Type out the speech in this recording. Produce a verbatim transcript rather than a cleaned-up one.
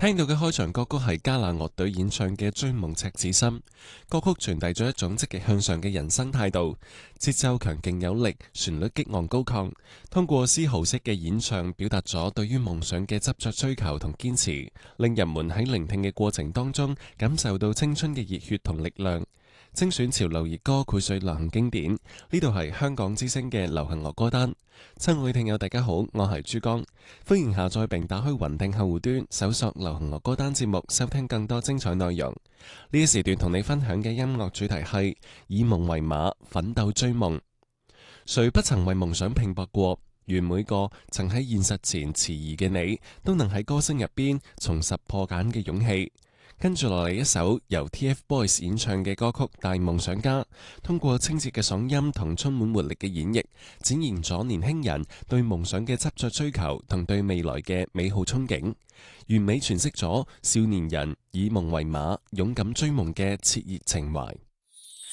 聽到嘅開場歌曲係加納樂隊演唱嘅《追夢赤子心》，歌曲傳遞咗一種積極向上嘅人生態度，節奏強勁有力，旋律激昂高亢，通過絲毫式嘅演唱表達咗對於夢想嘅執着追求同堅持，令人們喺聆聽嘅過程當中感受到青春嘅熱血同力量。精選潮流熱歌膾萃流行經典，呢度係香港之聲嘅流行樂歌單。親愛聽友大家好，我係珠江，歡迎下載並打開雲聽客戶端，搜索流行樂歌單節目，收聽更多精彩內容。呢一時段同你分享嘅音樂主題係以夢為馬，奮鬥追夢。誰不曾為夢想拼搏過？願每個曾喺現實前遲疑嘅你，都能喺歌聲入邊重拾破繭嘅勇氣。跟住落嚟一首由 T F Boys 演唱嘅歌曲《大夢想家》，通過清澈嘅嗓音同充滿活力嘅演繹，展現咗年輕人對夢想嘅執着追求同對未來嘅美好憧憬，完美詮釋咗少年人以夢為馬、勇敢追夢嘅熾熱情懷。